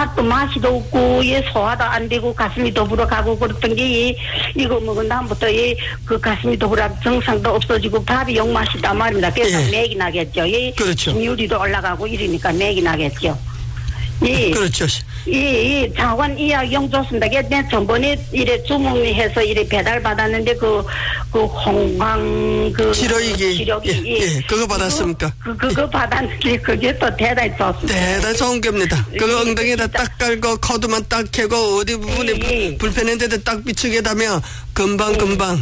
맛도 맛이도 없고 예 소화도 안 되고 가슴이 더불어가고 그랬던 게 이거 먹은 다음부터 그 가슴이 더불어 정상도 없어지고 밥이 영맛이다 말입니다. 그래서 맥이 나겠죠. 그렇죠. 심유리도 올라가고 이러니까 맥이 나겠죠. 예. 그렇죠. 예, 장관 이야기용 좋습니다. 내 전번에 이래 주문해서 이래 배달 받았는데 그 홍광 치료기. 예. 그거 받았습니까? 그거 받았는데 그게 또 대단히 좋습니다. 대단히 좋은 겁니다. 그거 엉덩이에다 딱 깔고 코드만 딱 캐고 어디 부분에 불편한 데도 딱 비추게 되면 금방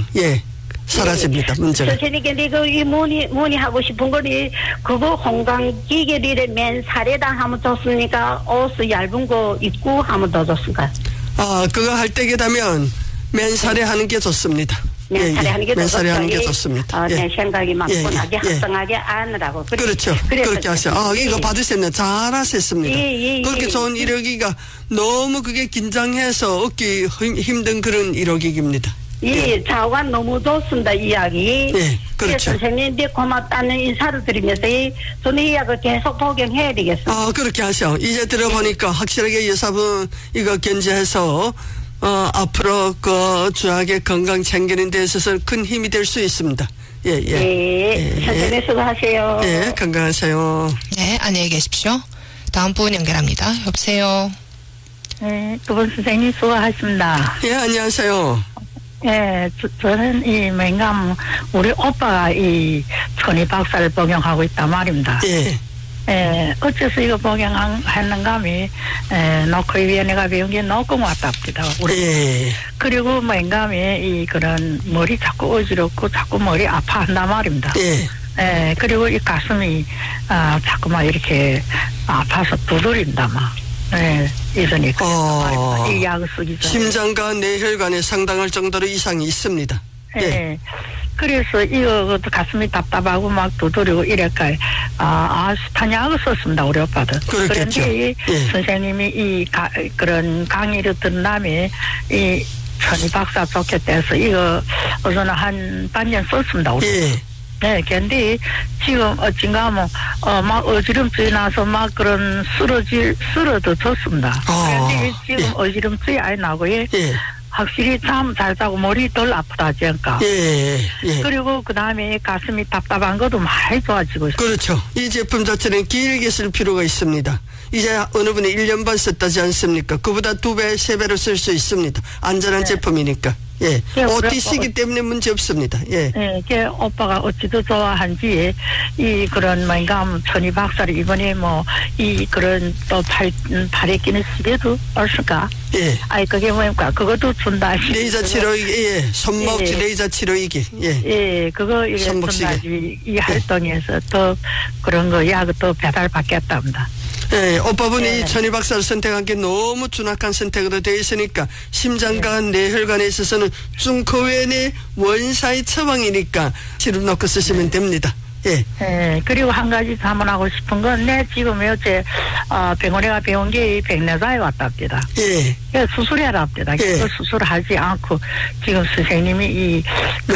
사라집니다. 문제가. 선생님께 그 문의하고 싶은 거니 그거 홍광기계리를 맨 살에다 하면 좋습니까? 옷을 얇은 거 입고 하면 더 좋습니까? 그거 할 때게 되면 맨살에 하는 게 좋습니다. 맨살에 하는 게 맨살에 하는 게 좋습니다. 내 생각이 많고나게 합성하게 하느라고. 그렇죠. 그렇게 하세요. 이거 받으셨네. 잘하셨습니다. 그렇게 좋은 이력이가 너무 그게 긴장해서 얻기 힘든 그런 이력입니다. 자관 너무 좋습니다, 이야기. 그렇죠. 선생님한테 고맙다는 인사를 드리면서 저는 이야기 계속 복용해야 되겠습니다. 그렇게 하세요. 이제 들어보니까 확실하게 여사분 이거 견제해서 앞으로 그 주약의 건강 챙기는 데 있어서 큰 힘이 될 수 있습니다. 선생님 수고하세요. 건강하세요. 네, 안녕히 계십시오. 다음 분 연결합니다. 여보세요. 네, 두 분 선생님 수고하십니다. 안녕하세요. 저는 이 맹감 우리 오빠가 이 천이박사를 복용하고 있단 말입니다. 어째서 이거 복용했는감이 노크위원회가 배운 게 놓고 왔답니다. 그리고 맹감이 이 그런 머리 자꾸 어지럽고 자꾸 머리 아파한단 말입니다. 그리고 이 가슴이 자꾸만 이렇게 아파서 두드린다 막. 이러니까 이 약을 쓰기 전에 심장과 뇌혈관에 상당할 정도로 이상이 있습니다. 그래서 이거 가슴이 답답하고 막 두드리고 이래까 숱한 약을 썼습니다. 우리 오빠도. 그렇겠죠. 그런데 선생님이 그런 강의를 듣는 다음에 이 천이박사 좋겠다 이거 어서는 한 반년 썼습니다. 우리. 근데 지금 어찌가 막 어지럼증이 나서 막 그런 쓰러도 좋습니다. 그런데 지금 어지럼증이 아예 나고 확실히 잠 잘 자고 머리 덜 아프다 하니까. 그리고 그 다음에 가슴이 답답한 것도 많이 좋아지고 있어요. 그렇죠. 이 제품 자체는 길게 쓸 필요가 있습니다. 이제 어느 분이 1년 반 썼다지 않습니까? 그보다 2배, 3배로 쓸 수 있습니다. 안전한 제품이니까. OTC이기 때문에 문제 없습니다. 오빠가 어찌도 좋아한지 이 그런 뭔가 천이박사를 이번에 이 그런 또 팔에 끼는 시계도 얼을까? 그게 뭡니까? 그것도 준다. 레이저 치료기, 손목지 레이저 치료이기. 그거 이래 준다지 이 활동에서 또 그런 거 약을 또 배달 받겠답니다. 오빠분이 천이박사를 선택한 게 너무 준확한 선택으로 되어 있으니까 심장과 뇌혈관에 있어서는 중코웨네 원사의 처방이니까 치료 놓고 쓰시면 됩니다. 그리고 한 가지 자문하고 싶은 건 지금 어제 병원에 가 배운 게 백내사에 왔답니다. 수술해랍니다. 그 수술하지 않고 지금 선생님이 이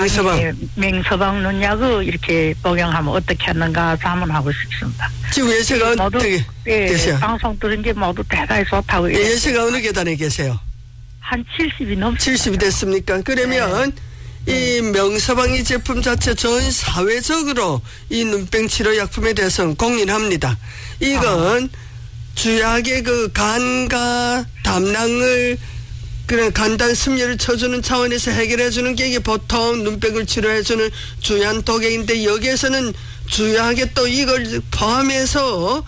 맹서방 눈약을 이렇게 복용하면 어떻게 하는가 자문하고 싶습니다. 지금 예세가 어떻게 계세요? 방송 들은 게 모두 대단히 좋다고. 예세가 어느 계단에 계세요? 한 70이 넘습니다. 70이 됐습니까? 그러면 이 명서방이 제품 자체 전 사회적으로 이 눈병 치료 약품에 대해서는 공인합니다. 이건 주약의 그 간과 담낭을 그런 간단 숨열을 쳐주는 차원에서 해결해주는 게 이게 보통 눈병을 치료해주는 주요한 독약인데 여기에서는 주약에 또 이걸 포함해서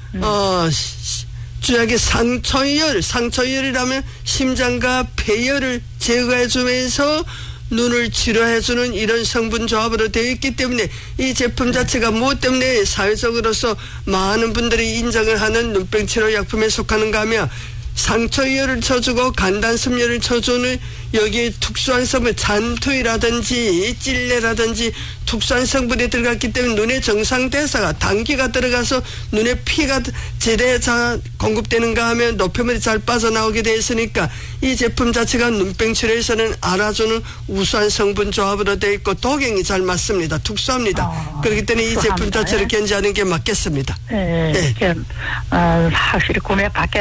주약의 상초열이라면 심장과 폐열을 제거해주면서 눈을 치료해주는 이런 성분 조합으로 되어 있기 때문에 이 제품 자체가 무엇 때문에 사회적으로서 많은 분들이 인정을 하는 눈병 치료 약품에 속하는가 하면 상처열을 쳐주고 간단습열을 쳐주는 여기에 특수한 성분 잔투이라든지 찔레라든지 특수한 성분이 들어갔기 때문에 눈의 정상대사가 단기가 들어가서 눈에 피가 제대로 잘 공급되는가 하면 노폐물이 잘 빠져나오게 되어 있으니까 이 제품 자체가 눈병 치료에서는 알아주는 우수한 성분 조합으로 되어 있고 독행이 잘 맞습니다. 특수합니다. 그렇기 때문에 이 제품 자체를 견제하는 게 맞겠습니다. 확실히 구매 받게